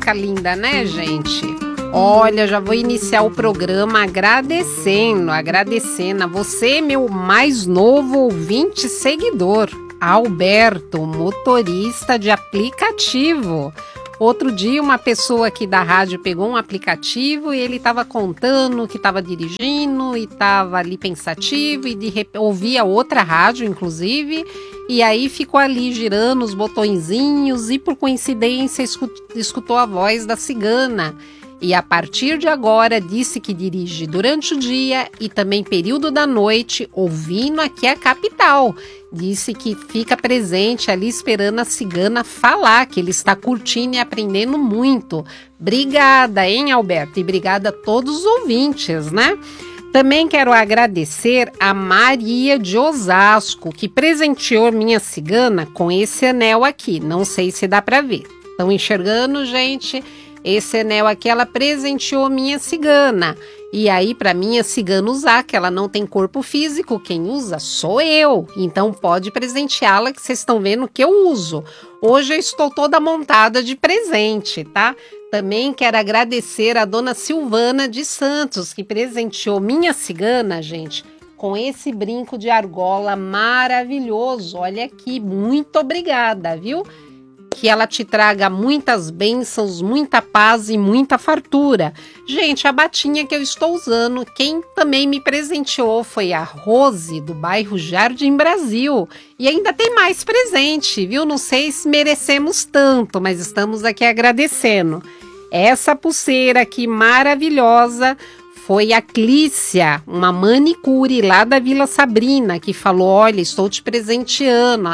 música linda, né, gente? Olha, já vou iniciar o programa agradecendo a você, meu mais novo ouvinte seguidor, Alberto, motorista de aplicativo. Outro dia uma pessoa aqui da rádio pegou um aplicativo e ele estava contando que estava dirigindo e estava ali pensativo e de repente ouvia outra rádio, inclusive, e aí ficou ali girando os botõezinhos e por coincidência escutou a voz da cigana. E a partir de agora disse que dirige durante o dia e também período da noite, ouvindo aqui a capital. Disse que fica presente ali esperando a cigana falar, que ele está curtindo e aprendendo muito. Obrigada, hein, Alberto? E obrigada a todos os ouvintes, né? Também quero agradecer a Maria de Osasco, que presenteou minha cigana com esse anel aqui. Não sei se dá para ver. Estão enxergando, gente? Esse anel aqui ela presenteou minha cigana. E aí, para minha cigana usar, que ela não tem corpo físico, quem usa sou eu. Então pode presenteá-la, que vocês estão vendo que eu uso. Hoje eu estou toda montada de presente, tá? Também quero agradecer a dona Silvana de Santos, que presenteou minha cigana, gente, com esse brinco de argola maravilhoso. Olha aqui, muito obrigada, viu? Que ela te traga muitas bênçãos, muita paz e muita fartura. Gente, a batinha que eu estou usando, quem também me presenteou foi a Rose, do bairro Jardim Brasil. E ainda tem mais presente, viu? Não sei se merecemos tanto, mas estamos aqui agradecendo. Essa pulseira aqui maravilhosa foi a Clícia, uma manicure lá da Vila Sabrina, que falou, olha, estou presenteando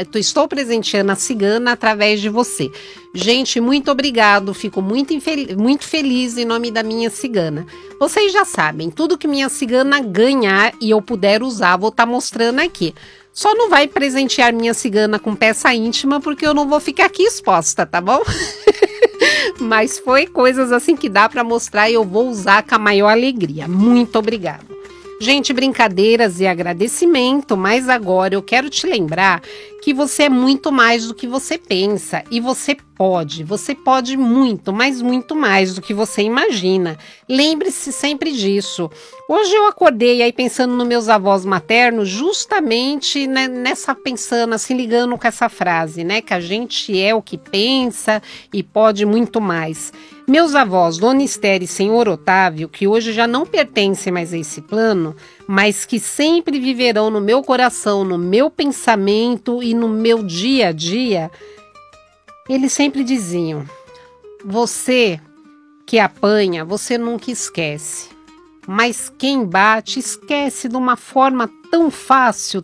a cigana através de você. Gente, muito obrigado, fico muito feliz em nome da minha cigana. Vocês já sabem, tudo que minha cigana ganhar e eu puder usar, vou estar mostrando aqui. Só não vai presentear minha cigana com peça íntima, porque eu não vou ficar aqui exposta, tá bom? Mas foi coisas assim que dá para mostrar e eu vou usar com a maior alegria. Muito obrigada. Gente, brincadeiras e agradecimento, mas agora eu quero te lembrar que você é muito mais do que você pensa e você pode muito, mas muito mais do que você imagina. Lembre-se sempre disso. Hoje eu acordei aí pensando nos meus avós maternos, justamente né, pensando assim, ligando com essa frase, né, que a gente é o que pensa e pode muito mais. Meus avós, Dona Esther e Senhor Otávio, que hoje já não pertencem mais a esse plano, mas que sempre viverão no meu coração, no meu pensamento e no meu dia a dia, eles sempre diziam, você que apanha, você nunca esquece, mas quem bate esquece de uma forma tão fácil,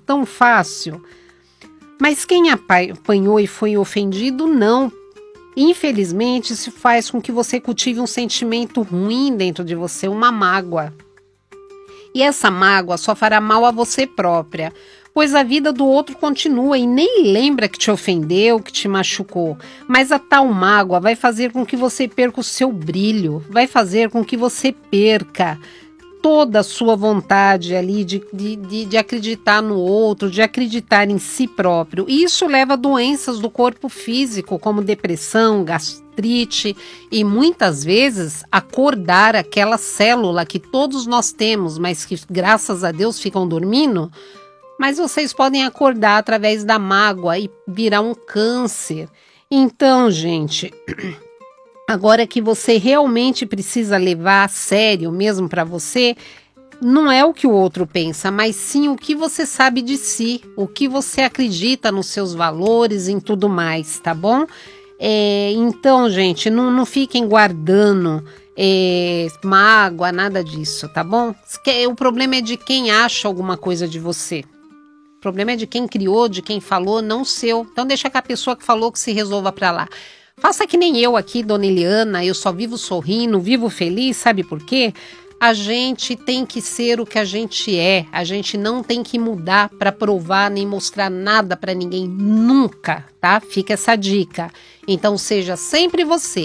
mas quem apanhou e foi ofendido, não. Infelizmente, isso faz com que você cultive um sentimento ruim dentro de você, uma mágoa. E essa mágoa só fará mal a você própria, pois a vida do outro continua e nem lembra que te ofendeu, que te machucou. Mas a tal mágoa vai fazer com que você perca o seu brilho, vai fazer com que você perca toda a sua vontade ali de acreditar no outro, de acreditar em si próprio. E isso leva a doenças do corpo físico, como depressão, gastrite e muitas vezes acordar aquela célula que todos nós temos, mas que graças a Deus ficam dormindo. Mas vocês podem acordar através da mágoa e virar um câncer. Então, gente, agora que você realmente precisa levar a sério mesmo para você, não é o que o outro pensa, mas sim o que você sabe de si, o que você acredita nos seus valores e em tudo mais, tá bom? Então, gente, não fiquem guardando mágoa, nada disso, tá bom? O problema é de quem acha alguma coisa de você. O problema é de quem criou, de quem falou, não seu. Então deixa que a pessoa que falou que se resolva para lá. Faça que nem eu aqui, Dona Eliana, eu só vivo sorrindo, vivo feliz, sabe por quê? A gente tem que ser o que a gente é, a gente não tem que mudar para provar nem mostrar nada para ninguém, nunca, tá? Fica essa dica. Então seja sempre você,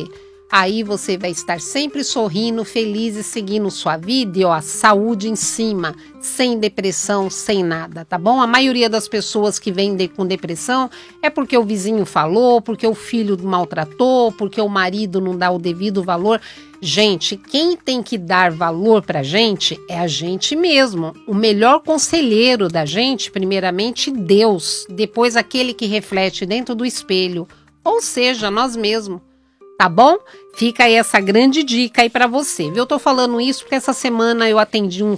Aí você vai estar sempre sorrindo, feliz e seguindo sua vida e ó, saúde em cima, sem depressão, sem nada, tá bom? A maioria das pessoas que vêm com depressão é porque o vizinho falou, porque o filho maltratou, porque o marido não dá o devido valor. Gente, quem tem que dar valor pra gente é a gente mesmo. O melhor conselheiro da gente, primeiramente Deus, depois aquele que reflete dentro do espelho, ou seja, nós mesmos. Tá bom? Fica aí essa grande dica aí pra você, viu? Eu tô falando isso porque essa semana eu atendi um